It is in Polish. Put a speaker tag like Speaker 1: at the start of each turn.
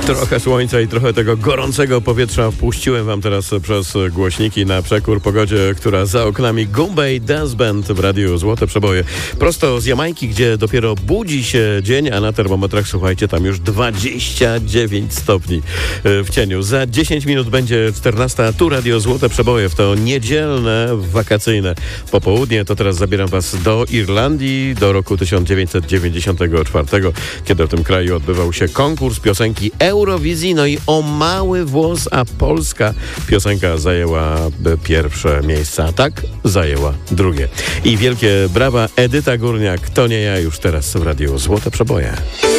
Speaker 1: Trochę słońca i trochę tego gorącego powietrza wpuściłem wam teraz przez głośniki na przekór pogodzie, która za oknami. Goombay Dance Band w radiu Złote Przeboje. Prosto z Jamajki, gdzie dopiero budzi się dzień, a na termometrach, słuchajcie, tam już 29 stopni w cieniu. Za 10 minut będzie 14, a tu radio Złote Przeboje w to niedzielne, wakacyjne popołudnie. To teraz zabieram was do Irlandii, do roku 1994, kiedy w tym kraju odbywał się konkurs piosenki Eurowizji, no i o mały włos, a polska piosenka zajęła pierwsze miejsce, a tak zajęła drugie. I wielkie brawa, Edyta Górniak, to nie ja, już teraz w radiu Złote Przeboje.